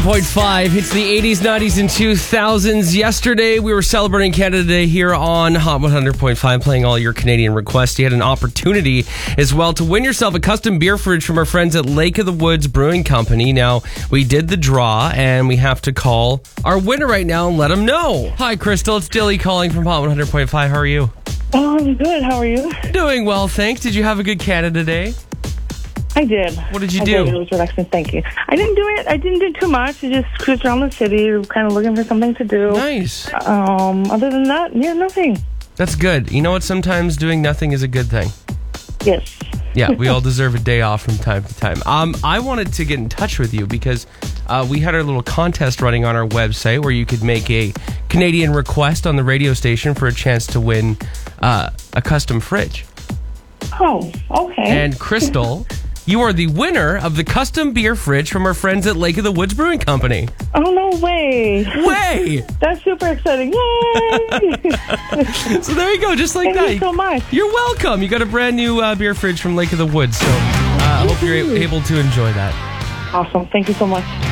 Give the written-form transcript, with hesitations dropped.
100.5. It's the 80s, 90s, and 2000s. Yesterday, we were celebrating Canada Day here on Hot 100.5, playing all your Canadian requests. You had an opportunity as well to win yourself a custom beer fridge from our friends at Lake of the Woods Brewing Company. Now, we did the draw, and we have to call our winner right now and let them know. Hi, Crystal. It's Dilly calling from Hot 100.5. How are you? Oh, I'm good. How are you? Doing well, thanks. Did you have a good Canada Day? I did. What did you do? It was relaxing. Thank you. I didn't do too much. I just cruised around the city, kind of looking for something to do. Nice. Other than that, nothing. That's good. You know what? Sometimes doing nothing is a good thing. Yes. Yeah, we all deserve a day off from time to time. I wanted to get in touch with you because we had our little contest running on our website where you could make a Canadian request on the radio station for a chance to win a custom fridge. Oh, okay. And Crystal, you are the winner of the custom beer fridge from our friends at Lake of the Woods Brewing Company. Oh, no way. Way! That's super exciting. Yay! So there you go, just like that. Thank you so much. You're welcome. You got a brand new beer fridge from Lake of the Woods, so I hope you're able to enjoy that. Awesome. Thank you so much.